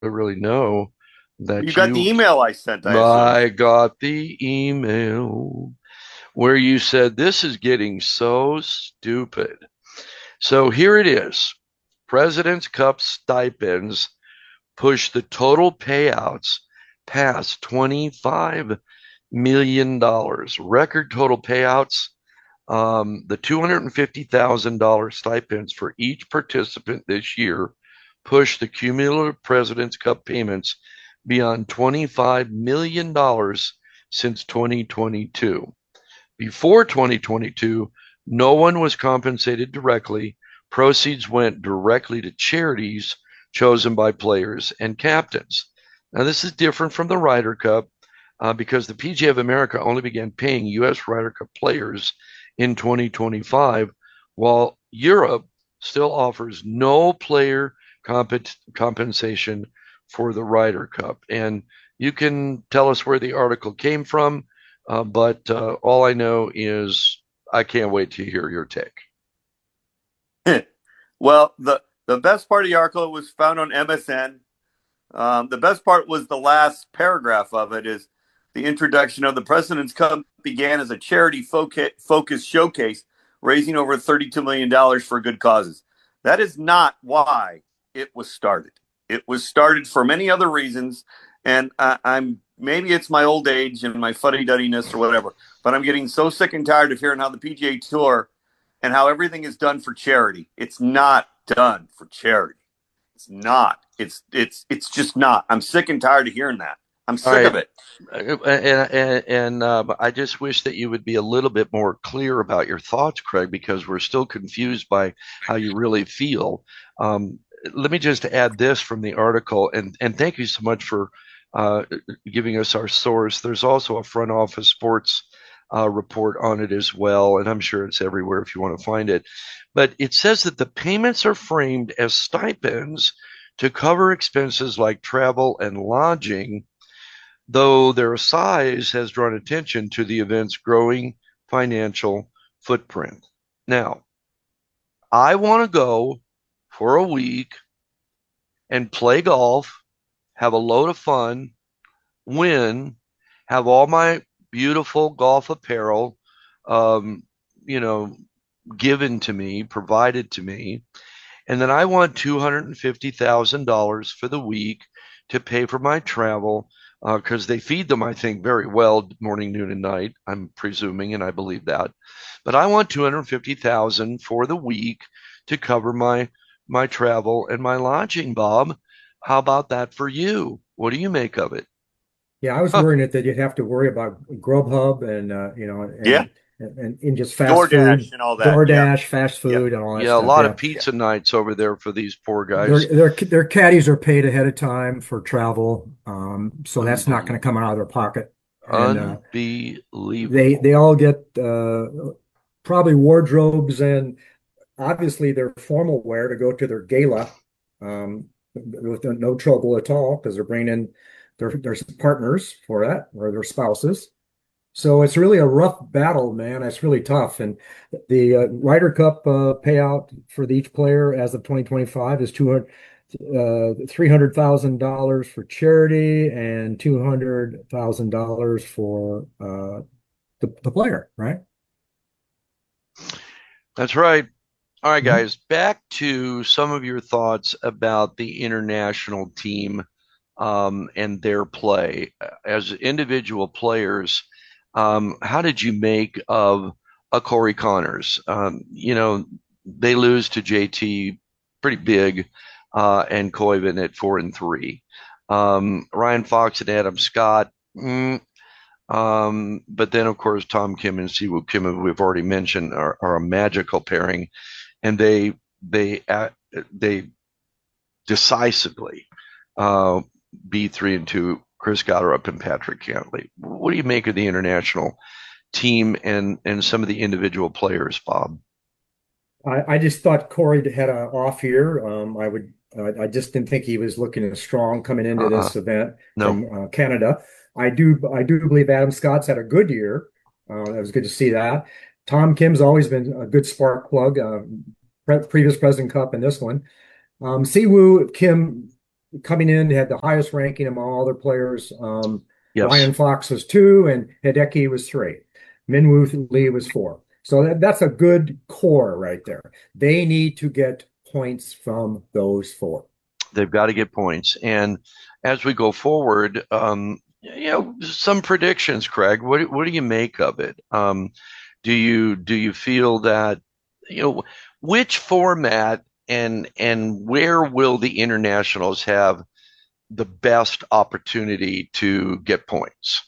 really know You that got the you. email I sent, I assume. I got the email where you said this is getting so stupid. So here it is. President's Cup stipends push the total payouts past $25 million. Record total payouts. The $250,000 stipends for each participant this year push the cumulative President's Cup payments beyond $25 million since 2022. Before 2022, no one was compensated directly. Proceeds went directly to charities chosen by players and captains. Now, this is different from the Ryder Cup because the PGA of America only began paying U.S. Ryder Cup players in 2025, while Europe still offers no player compensation for the Ryder Cup. And you can tell us where the article came from, but all I know is I can't wait to hear your take. Well, the best part of the article was found on MSN. The best part was the last paragraph of it is the introduction of the President's Cup began as a charity focus showcase, raising over $32 million for good causes. That is not why it was started. It was started for many other reasons, and I'm maybe it's my old age and my fuddy duddiness or whatever, but I'm getting so sick and tired of hearing how the PGA Tour and how everything is done for charity. It's not done for charity. It's not. It's just not. I'm sick and tired of hearing that. I'm All sick right. of it. And I just wish that you would be a little bit more clear about your thoughts, Craig, because we're still confused by how you really feel. Um, Let me just add this from the article, and thank you so much for uh, giving us our source. There's also a front office sports report on it as well, and I'm sure it's everywhere if you want to find it. But it says that the payments are framed as stipends to cover expenses like travel and lodging, though their size has drawn attention to the event's growing financial footprint. Now, I want to go for a week and play golf, have a load of fun, win, have all my beautiful golf apparel, um, you know, given to me, provided to me. And then I want $250,000 for the week to pay for my travel because they feed them, I think, very well morning, noon, and night. I'm presuming, and I believe that. But I want 250,000 for the week to cover my travel and my lodging. Bob, how about that for you? What do you make of it? Yeah, I was Huh, worrying that you'd have to worry about Grubhub and Yeah. and just fast DoorDash food, and all that. Yeah. DoorDash, fast Yep. food, and all that yeah, a stuff. lot Yeah, of pizza nights over there for these poor their guys. their caddies are paid ahead of time for travel, so that's not going to come out of their pocket. And they Unbelievable. all get probably wardrobes and obviously their formal wear to go to their gala with no trouble at all because they're bringing in their partners for that or their spouses. So it's really a rough battle, man. It's really tough. And the Ryder Cup payout for each player as of 2025 is 200, $300,000 for charity and $200,000 for the player, right? That's right. All right, Mhm. guys, back to some of your thoughts about the international team and their play. As individual players, how did you make of a Corey Connors? They lose to JT pretty big, and Koivu at 4-3. Ryan Fox and Adam Scott. But then, of course, Tom Kim and Siwoo Kim, who we've already mentioned, are a magical pairing, and they decisively uh, beat 3-2 Chris Gotterup and Patrick Cantley. What do you make of the international team and some of the individual players, Bob? I just thought Corey had an off year. I just didn't think he was looking as strong coming into Uh-uh. this event No. from Canada. I do believe Adam Scott's had a good year. It was good to see that. Tom Kim's always been a good spark plug, previous President Cup and this one. Siwoo Kim coming in had the highest ranking among all their players. Yes. Ryan Fox was 2, and Hideki was 3. Minwoo Lee was 4. So that's a good core right there. They need to get points from those 4. They've got to get points. And as we go forward, some predictions, Craig. What do you make of it? Do you feel that, which format and where will the internationals have the best opportunity to get points?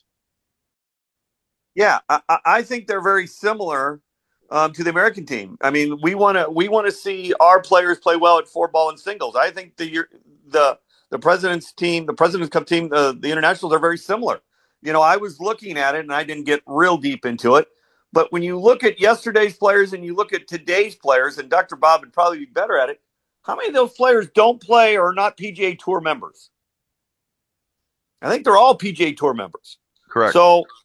Yeah, I think they're very similar to the American team. I mean, we want to see our players play well at 4-ball and singles. I think the President's team, the President's Cup team, the internationals are very similar. I was looking at it and I didn't get real deep into it, but when you look at yesterday's players and you look at today's players, and Dr. Bob would probably be better at it, how many of those players don't play or are not PGA Tour members? I think they're all PGA Tour members. Correct.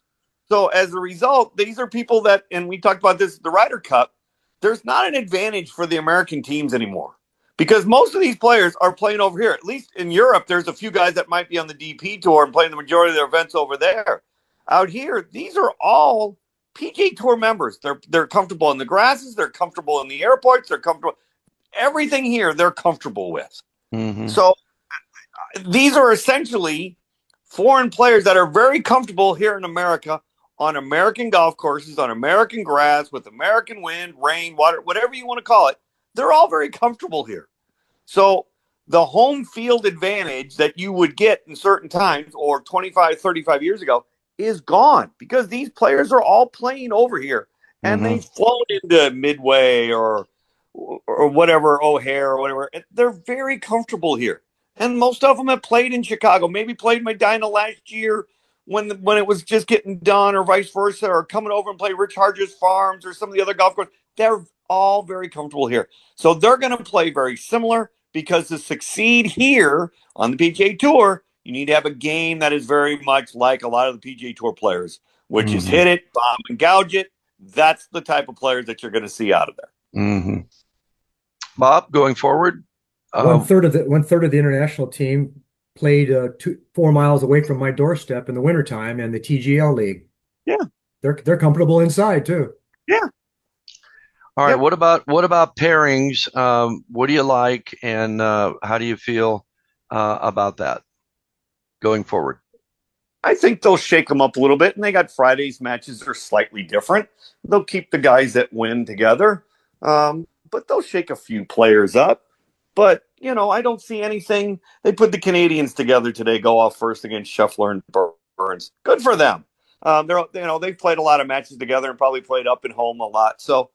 So as a result, these are people that, and we talked about this, the Ryder Cup, there's not an advantage for the American teams anymore because most of these players are playing over here. At least in Europe, there's a few guys that might be on the DP tour and playing the majority of their events over there. Out here, these are all PGA Tour members. They're comfortable in the grasses. They're comfortable in the airports. They're comfortable. Everything here, they're comfortable with. Mm-hmm. So these are essentially foreign players that are very comfortable here in America on American golf courses, on American grass, with American wind, rain, water, whatever you want to call it. They're all very comfortable here. So the home field advantage that you would get in certain times or 25, 35 years ago is gone because these players are all playing over here and Mm-hmm. they've flown into Midway or whatever, O'Hare or whatever. They're very comfortable here. And most of them have played in Chicago, maybe played Medina last year when it was just getting done, or vice versa, or coming over and play Rich Harges Farms or some of the other golf courses. They're all very comfortable here. So they're going to play very similar because to succeed here on the PGA Tour, you need to have a game that is very much like a lot of the PGA Tour players, which is Mm-hmm. hit it, bomb, and gouge it. That's the type of players that you're going to see out of there. Mm-hmm. Bob, going forward, One third of the international team played 4 miles away from my doorstep in the wintertime in the TGL League. Yeah. They're comfortable inside too. Yeah. all right. Yep. What about pairings? What do you like, and how do you feel about that going forward? I think they'll shake them up a little bit, and they got Friday's matches are slightly different. They'll keep the guys that win together, but they'll shake a few players up. But I don't see anything. They put the Canadians together today, go off first against Scheffler and Burns. Good for them. They've played a lot of matches together and probably played up and home a lot. So,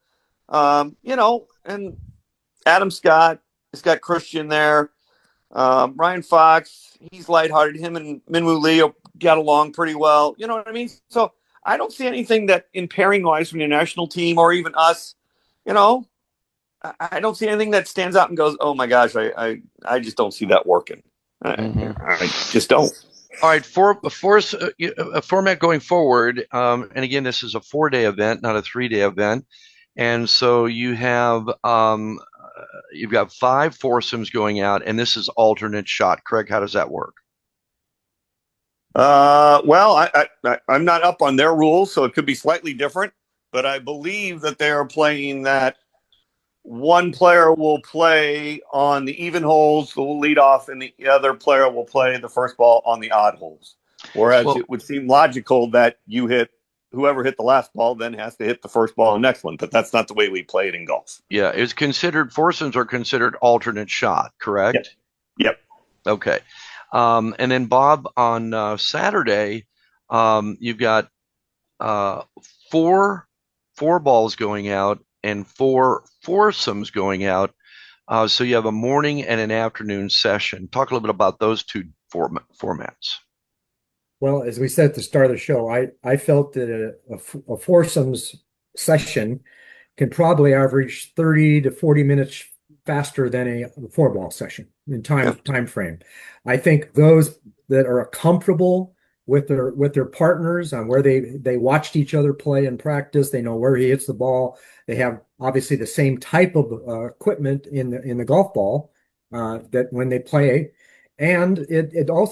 and Adam Scott has got Christian there. Ryan Fox, he's lighthearted. Him and Minwoo Lee got along pretty well. You know what I mean? So I don't see anything that in pairing wise from the national team or even us, I don't see anything that stands out and goes, oh my gosh, I just don't see that working. Mm-hmm. I just don't. All right, for a format going forward, and again, this is a 4-day event, not a 3-day event, and so you've got 5 foursomes going out, and this is alternate shot. Craig, how does that work? Well, I'm not up on their rules, so it could be slightly different, but I believe that they are playing that one player will play on the even holes, the lead off, and the other player will play the first ball on the odd holes. Whereas it would seem logical that whoever hit the last ball then has to hit the first ball in the next one, but that's not the way we play it in golf. Yeah, foursomes are considered alternate shot, correct? Yep. Okay. And then Bob, on Saturday, you've got 4 balls going out and 4 foursomes going out. So you have a morning and an afternoon session. Talk a little bit about those 2 formats. Well, as we said at the start of the show, I felt that a foursomes session can probably average 30 to 40 minutes faster than a 4-ball session in time frame. I think those that are comfortable with their partners on where they watched each other play in practice, they know where he hits the ball. They have obviously the same type of equipment in the golf ball that when they play, And it also